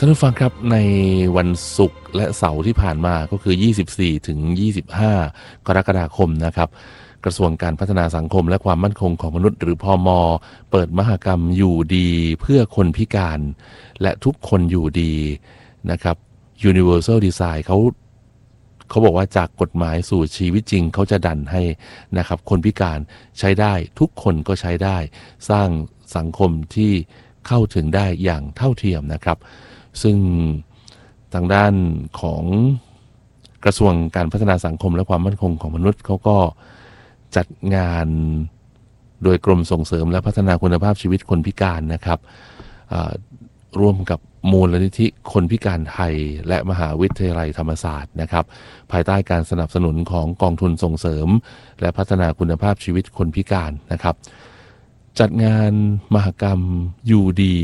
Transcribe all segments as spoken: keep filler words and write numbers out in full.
ท่านผู้ฟังครับในวันศุกร์และเสาร์ที่ผ่านมาก็คือยี่สิบสี่ถึงยี่สิบห้ากรกฎาคมนะครับกระทรวงการพัฒนาสังคมและความมั่นคงของมนุษย์หรือพม.เปิดมหกรรมอยู่ดีเพื่อคนพิการและทุกคนอยู่ดีนะครับ Universal Design เขาเขาบอกว่าจากกฎหมายสู่ชีวิตจริงเขาจะดันให้นะครับคนพิการใช้ได้ทุกคนก็ใช้ได้สร้างสังคมที่เข้าถึงได้อย่างเท่าเทียมนะครับซึ่งทางด้านของกระทรวงการพัฒนาสังคมและความมั่นคงของมนุษย์เขาก็จัดงานโดยกรมส่งเสริมและพัฒนาคุณภาพชีวิตคนพิการนะครับร่วมกับมูลนิธิคนพิการไทยและมหาวิทยาลัยธรรมศาสตร์นะครับภายใต้การสนับสนุนของกองทุนส่งเสริมและพัฒนาคุณภาพชีวิตคนพิการนะครับจัดงานมหกรรม ยู ดี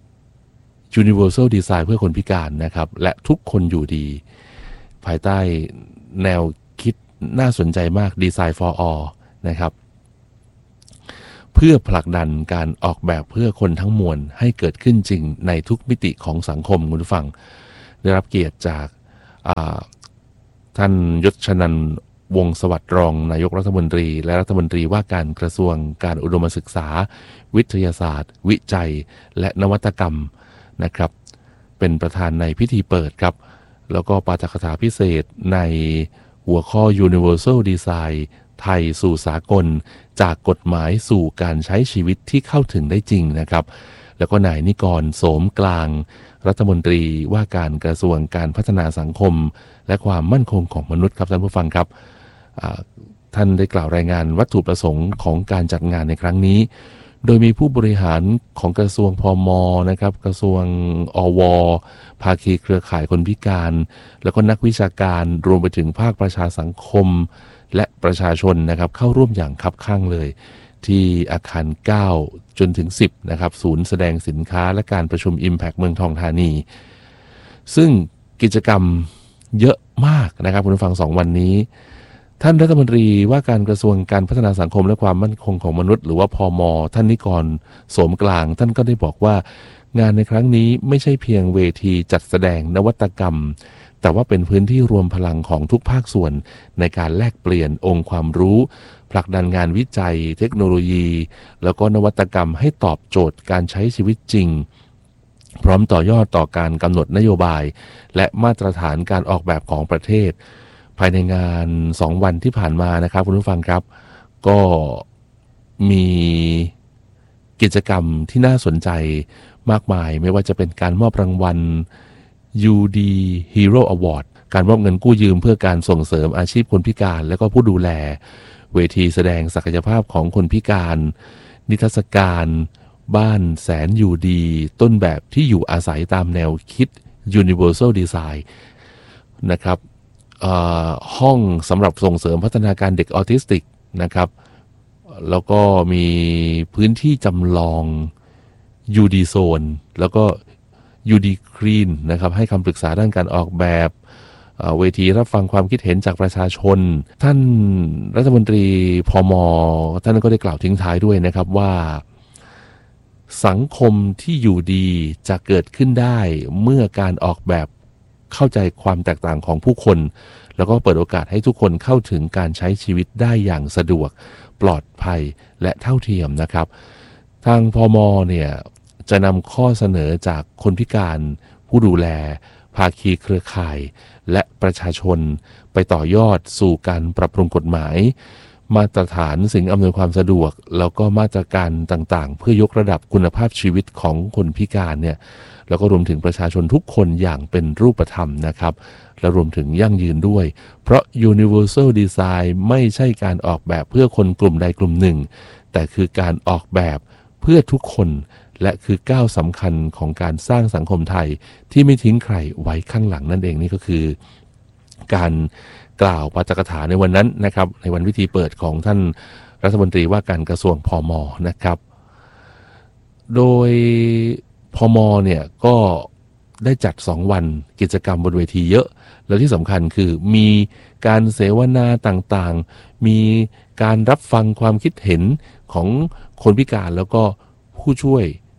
Universal Design เพื่อคนพิการนะครับและทุกคนอยู่ดีภายใต้แนวคิดน่าสนใจมาก Design for All นะครับเพื่อผลักดันการออกแบบเพื่อคนทั้งมวลให้เกิดขึ้นจริงในทุกมิติของสังคมคุณผู้ฟังได้รับเกียรติจากท่านยศชนันท์วงศ์สวัสดิ์รองนายกรัฐมนตรีและรัฐมนตรีว่าการกระทรวงการอุดมศึกษาวิทยาศาสตร์วิจัยและนวัตกรรมนะครับเป็นประธานในพิธีเปิดครับแล้วก็ปาฐกถาพิเศษในหัวข้อ Universal Design ไทยสู่สากลจากกฎหมายสู่การใช้ชีวิตที่เข้าถึงได้จริงนะครับแล้วก็นายนิกรโสมกลางรัฐมนตรีว่าการกระทรวงการพัฒนาสังคมและความมั่นคงของมนุษย์ครับท่านผู้ฟังครับท่านได้กล่าวรายงานวัตถุประสงค์ของการจัดงานในครั้งนี้โดยมีผู้บริหารของกระทรวงพม.นะครับกระทรวงอว.ภาคีเครือข่ายคนพิการแล้วก็นักวิชาการรวมไปถึงภาคประชาสังคมและประชาชนนะครับเข้าร่วมอย่างคับคั่งเลยที่อาคารเก้าจนถึงสิบนะครับศูนย์แสดงสินค้าและการประชุม Impact เมืองทองธานีซึ่งกิจกรรมเยอะมากนะครับคุณผู้ฟังสองวันนี้ท่านรัฐมนตรีว่าการกระทรวงการพัฒนาสังคมและความมั่นคงของมนุษย์หรือว่าพม.ท่านนิกรโสมกลางท่านก็ได้บอกว่างานในครั้งนี้ไม่ใช่เพียงเวทีจัดแสดงนวัตกรรมแต่ว่าเป็นพื้นที่รวมพลังของทุกภาคส่วนในการแลกเปลี่ยนองค์ความรู้ผลักดันงานวิจัยเทคโนโลยีแล้วก็นวัตกรรมให้ตอบโจทย์การใช้ชีวิตจริงพร้อมต่อยอดต่อการกำหนดนโยบายและมาตรฐานการออกแบบของประเทศภายในงานสองวันที่ผ่านมานะครับคุณผู้ฟังครับก็มีกิจกรรมที่น่าสนใจมากมายไม่ว่าจะเป็นการมอบรางวัล ยู ดี Hero Award การมอบเงินกู้ยืมเพื่อการส่งเสริมอาชีพคนพิการและก็ผู้ดูแลเวทีแสดงศักยภาพของคนพิการนิทรรศการบ้านแสนอยู่ดีต้นแบบที่อยู่อาศัยตามแนวคิด Universal Design นะครับห้องสำหรับส่งเสริมพัฒนาการเด็กออทิสติกนะครับแล้วก็มีพื้นที่จำลอง ยู ดี Zone แล้วก็ ยู ดี Green นะครับให้คำปรึกษาด้านการออกแบบเวทีรับฟังความคิดเห็นจากประชาชนท่านรัฐมนตรีพม.ท่านก็ได้กล่าวทิ้งท้ายด้วยนะครับว่าสังคมที่อยู่ดีจะเกิดขึ้นได้เมื่อการออกแบบเข้าใจความแตกต่างของผู้คนแล้วก็เปิดโอกาสให้ทุกคนเข้าถึงการใช้ชีวิตได้อย่างสะดวกปลอดภัยและเท่าเทียมนะครับทางพม.เนี่ยจะนำข้อเสนอจากคนพิการผู้ดูแลภาคีเครือข่ายและประชาชนไปต่อยอดสู่การปรับปรุงกฎหมายมาตรฐานสิ่งอำนวยความสะดวกแล้วก็มาตรการต่างๆเพื่อยกระดับคุณภาพชีวิตของคนพิการเนี่ยแล้วก็รวมถึงประชาชนทุกคนอย่างเป็นรูปธรรมนะครับและรวมถึงยั่งยืนด้วยเพราะ Universal Design ไม่ใช่การออกแบบเพื่อคนกลุ่มใดกลุ่มหนึ่งแต่คือการออกแบบเพื่อทุกคนและคือก้าวสำคัญของการสร้างสังคมไทยที่ไม่ทิ้งใครไว้ข้างหลังนั่นเองนี่ก็คือการกล่าวปาฐกถาในวันนั้นนะครับในวันพิธีเปิดของท่านรัฐมนตรีว่าการกระทรวงพม.นะครับโดยพม.เนี่ยก็ได้จัดสองวันกิจกรรมบนเวทีเยอะแล้วที่สำคัญคือมีการเสวนาต่างๆมีการรับฟังความคิดเห็นของคนพิการแล้วก็ผู้ช่วย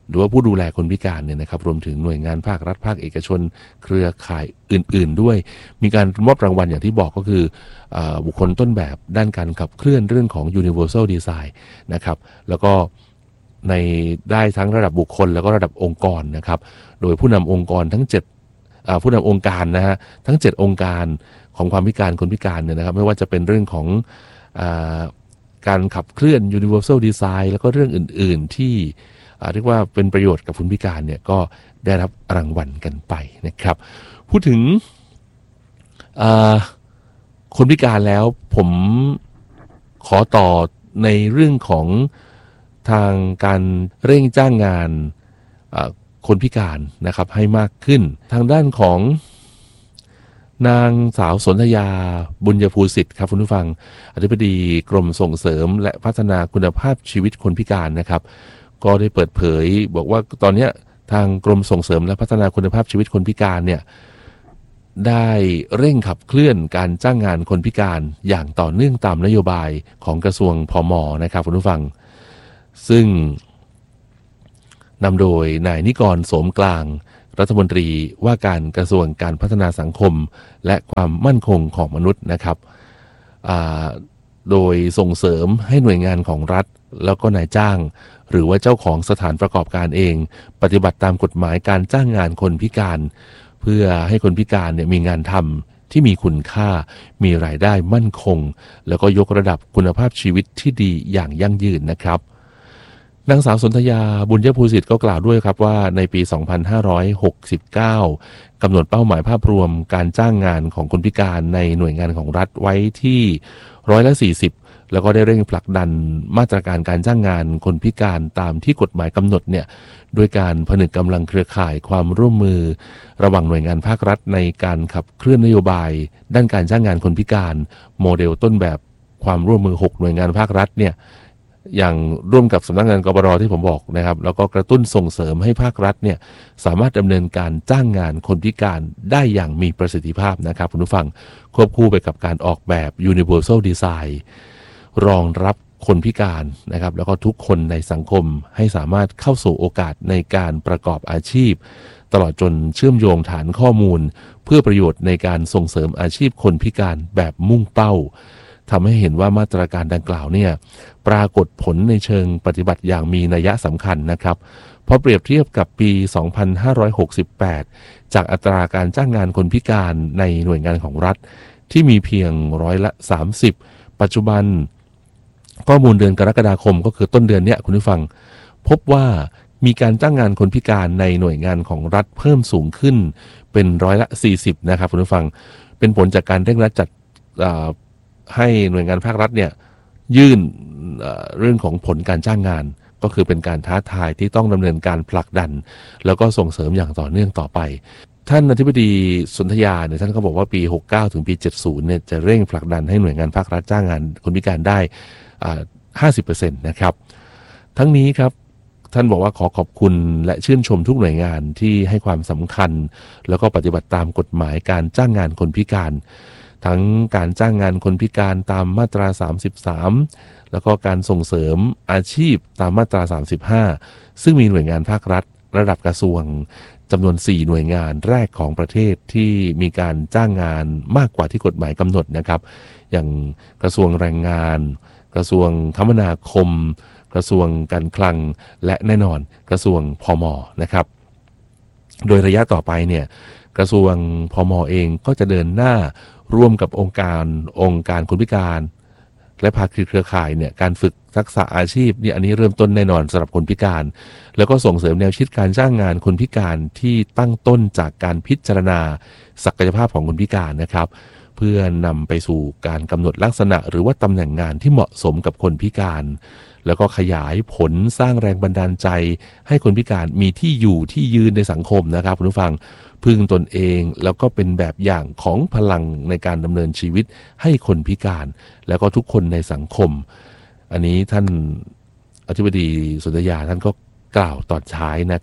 หรือว่าผู้ดูแลคนพิการเนี่ยนะครับรวมถึงหน่วยงานภาครัฐภาคเอกชนเครือข่ายอื่นๆด้วยมีการมอบรางวัลอย่างที่บอกก็คือบุคคลต้นแบบด้านการขับเคลื่อนเรื่องของ Universal Design นะครับแล้วก็ในได้ทั้งระดับบุคคลแล้วก็ระดับองค์กรนะครับโดยผู้นำองค์กรทั้งเจ็ดผู้นำองค์การนะฮะทั้งเจ็ดองค์การของความพิการคนพิการเนี่ยนะครับไม่ว่าจะเป็นเรื่องของการขับเคลื่อน Universal Design แล้วก็เรื่องอื่นๆที่เรียกว่าเป็นประโยชน์กับคนพิการเนี่ยก็ได้รับรางวัลกันไปนะครับพูดถึงคนพิการแล้วผมขอต่อในเรื่องของทางการเร่งจ้างงานคนพิการนะครับให้มากขึ้นทางด้านของนางสาวสนธยาบุญยภูสิทธิ์ครับคุณผู้ฟังอธิบดีกรมส่งเสริมและพัฒนาคุณภาพชีวิตคนพิการนะครับก็ได้เปิดเผยบอกว่าตอนนี้ทางกรมส่งเสริมและพัฒนาคุณภาพชีวิตคนพิการเนี่ยได้เร่งขับเคลื่อนการจ้างงานคนพิการอย่างต่อเนื่องตามนโยบายของกระทรวงพม.นะครับคุณผู้ฟังซึ่งนำโดยนายนิกรโสมกลางรัฐมนตรีว่าการกระทรวงการพัฒนาสังคมและความมั่นคงของมนุษย์นะครับโดยส่งเสริมให้หน่วยงานของรัฐแล้วก็นายจ้างหรือว่าเจ้าของสถานประกอบการเองปฏิบัติตามกฎหมายการจ้างงานคนพิการเพื่อให้คนพิการเนี่ยมีงานทำที่มีคุณค่ามีรายได้มั่นคงแล้วก็ยกระดับคุณภาพชีวิตที่ดีอย่างยั่งยืนนะครับนางสาวสนธยาบุญยภูสิทธิ์ก็กล่าวด้วยครับว่าในปี สองพันห้าร้อยหกสิบเก้า กำหนดเป้าหมายภาพรวมการจ้างงานของคนพิการในหน่วยงานของรัฐไว้ที่ร้อยละสี่สิบแล้วก็ได้เร่งผลักดันมาตรการการจ้างงานคนพิการตามที่กฎหมายกำหนดเนี่ยด้วยการผนึกกำลังเครือข่ายความร่วมมือระหว่างหน่วยงานภาครัฐในการขับเคลื่อนนโยบายด้านการจ้างงานคนพิการโมเดลต้นแบบความร่วมมือหกหน่วยงานภาครัฐเนี่ยอย่างร่วมกับสำนักงานกปรที่ผมบอกนะครับแล้วก็กระตุ้นส่งเสริมให้ภาครัฐเนี่ยสามารถดำเนินการจ้างงานคนพิการได้อย่างมีประสิทธิภาพนะครับคุณผู้ฟังควบคู่ไปกับการออกแบบ Universal Design รองรับคนพิการนะครับแล้วก็ทุกคนในสังคมให้สามารถเข้าสู่โอกาสในการประกอบอาชีพตลอดจนเชื่อมโยงฐานข้อมูลเพื่อประโยชน์ในการส่งเสริมอาชีพคนพิการแบบมุ่งเป้าทำให้เห็นว่ามาตรการดังกล่าวเนี่ยปรากฏผลในเชิงปฏิบัติอย่างมีนัยสำคัญนะครับพอเปรียบเทียบกับปี สองพันห้าร้อยหกสิบแปด จากอัตราการจ้างงานคนพิการในหน่วยงานของรัฐที่มีเพียงร้อยละสามสิบปัจจุบันข้อมูลเดือนกรกฎาคมก็คือต้นเดือนเนี้ยคุณผู้ฟังพบว่ามีการจ้างงานคนพิการในหน่วยงานของรัฐเพิ่มสูงขึ้นเป็นร้อยละสี่สิบนะครับคุณผู้ฟังเป็นผลจากการเร่งรัดจัดให้หน่วยงานภาครัฐเนี่ยยื่นเรื่องของผลการจ้างงานก็คือเป็นการท้าทายที่ต้องดำเนินการผลักดันแล้วก็ส่งเสริมอย่างต่อเนื่องต่อไปท่านอธิบดีสนธยาเนี่ยท่านก็บอกว่าปีหกสิบเก้าถึงปีเจ็ดสิบเนี่ยจะเร่งผลักดันให้หน่วยงานภาครัฐจ้างงานคนพิการได้ห้าสิบเปอร์เซ็นต์นะครับทั้งนี้ครับท่านบอกว่าขอขอบคุณและชื่นชมทุกหน่วยงานที่ให้ความสำคัญแล้วก็ปฏิบัติตามกฎหมายการจ้างงานคนพิการทั้งการจ้างงานคนพิการตามมาตราสามสิบสามแล้วก็การส่งเสริมอาชีพตามมาตราสามสิบห้าซึ่งมีหน่วยงานภาครัฐระดับกระทรวงจำนวนสี่หน่วยงานแรกของประเทศที่มีการจ้างงานมากกว่าที่กฎหมายกำหนดนะครับอย่างกระทรวงแรงงานกระทรวงคมนาคมกระทรวงการคลังและแน่นอนกระทรวงพม.นะครับโดยระยะต่อไปเนี่ยกระทรวงพม.เองก็จะเดินหน้าร่วมกับองค์การองค์การคนพิการและภาคีเครือข่ายเนี่ยการฝึกทักษะอาชีพเนี่ยอันนี้เริ่มต้นแน่นอนสำหรับคนพิการแล้วก็ส่งเสริมแนวคิดการจ้างงานคนพิการที่ตั้งต้นจากการพิจารณาศักยภาพของคนพิการนะครับเพื่อนำไปสู่การกำหนดลักษณะหรือว่าตำแหน่งงานที่เหมาะสมกับคนพิการแล้วก็ขยายผลสร้างแรงบันดาลใจให้คนพิการมีที่อยู่ที่ยืนในสังคมนะครับคุณผู้ฟังพึ่งตนเองแล้วก็เป็นแบบอย่างของพลังในการดำเนินชีวิตให้คนพิการแล้วก็ทุกคนในสังคมอันนี้ท่านอธิบดีสนธยาท่านก็กล่าวตอนท้ายนะครับ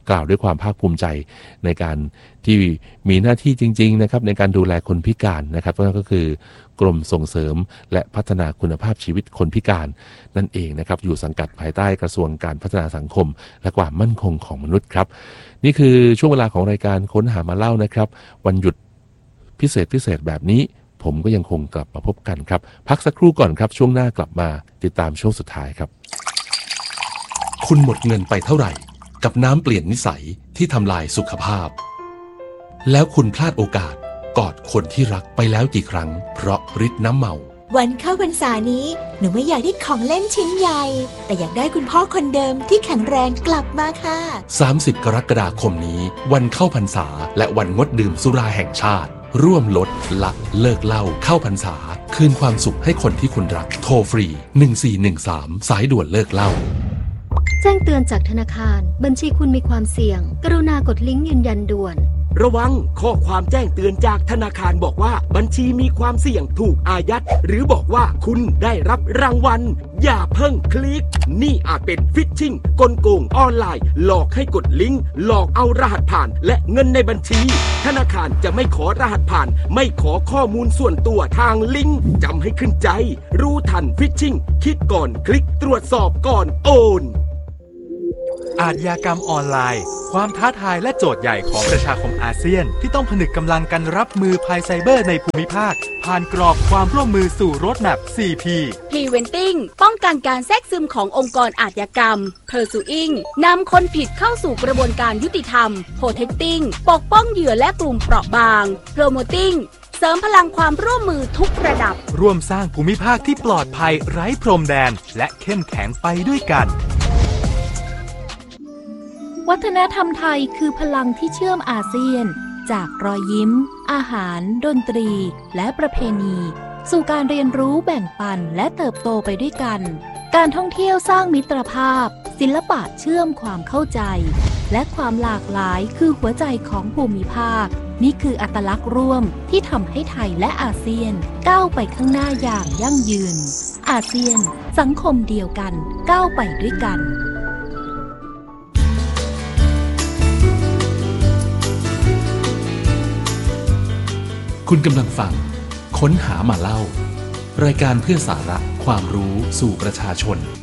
กล่าวด้วยความภาคภูมิใจในการที่มีหน้าที่จริงๆนะครับในการดูแลคนพิการนะครับนั่นก็คือกรมส่งเสริมและพัฒนาคุณภาพชีวิตคนพิการนั่นเองนะครับอยู่สังกัดภายใต้กระทรวงการพัฒนาสังคมและความมั่นคงของมนุษย์ครับนี่คือช่วงเวลาของรายการค้นหามาเล่านะครับวันหยุดพิเศษพิเศษแบบนี้ผมก็ยังคงกลับมาพบกันครับพักสักครู่ก่อนครับช่วงหน้ากลับมาติดตามช่วงสุดท้ายครับคุณหมดเงินไปเท่าไหร่กับน้ำเปลี่ยนนิสัยที่ทำลายสุขภาพแล้วคุณพลาดโอกาสกอดคนที่รักไปแล้วกี่ครั้งเพราะฤทธิ์น้ำเมาวันเข้าพรรษานี้หนูไม่อยากได้ของเล่นชิ้นใหญ่แต่อยากได้คุณพ่อคนเดิมที่แข็งแรงกลับมาค่ะสามสิบกรกฎาคมนี้วันเข้าพรรษาและวันงดดื่มสุราแห่งชาติร่วมลดละเลิกเหล้าเข้าพรรษาคืนความสุขให้คนที่คุณรักโทรฟรีหนึ่งสี่หนึ่งสามสายด่วนเลิกเหล้าแจ้งเตือนจากธนาคารบัญชีคุณมีความเสี่ยงกรุณากดลิงก์ยืนยันด่วนระวังข้อความแจ้งเตือนจากธนาคารบอกว่าบัญชีมีความเสี่ยงถูกอายัดหรือบอกว่าคุณได้รับรางวัลอย่าเพิ่งคลิกนี่อาจเป็นฟิชชิงกลโกงออนไลน์หลอกให้กดลิงก์หลอกเอารหัสผ่านและเงินในบัญชีธนาคารจะไม่ขอรหัสผ่านไม่ขอข้อมูลส่วนตัวทางลิงก์จำให้ขึ้นใจรู้ทันฟิชชิงคิดก่อนคลิกตรวจสอบก่อนโอนอาชญากรรมออนไลน์ความท้าทายและโจทย์ใหญ่ของประชาคมอาเซียนที่ต้องผนึกกำลังกันรับมือภัยไซเบอร์ในภูมิภาคผ่านกรอบความร่วมมือสู่โรดแมป โฟร์ พี Preventing ป้องกันการแทรกซึมขององค์กรอาชญากรรม Pursuing นำคนผิดเข้าสู่กระบวนการยุติธรรม Protecting ปกป้องเหยื่อและกลุ่มเปราะบาง Promoting เสริมพลังความร่วมมือทุกระดับร่วมสร้างภูมิภาคที่ปลอดภัยไร้พรมแดนและเข้มแข็งไปด้วยกันวัฒนธรรมไทยคือพลังที่เชื่อมอาเซียนจากรอยยิ้มอาหารดนตรีและประเพณีสู่การเรียนรู้แบ่งปันและเติบโตไปด้วยกันการท่องเที่ยวสร้างมิตรภาพศิลปะเชื่อมความเข้าใจและความหลากหลายคือหัวใจของภูมิภาคนี่คืออัตลักษณ์ร่วมที่ทำให้ไทยและอาเซียนก้าวไปข้างหน้าอย่างยั่งยืนอาเซียนสังคมเดียวกันก้าวไปด้วยกันคุณกำลังฟังค้นหามาเล่ารายการเพื่อสาระความรู้สู่ประชาชน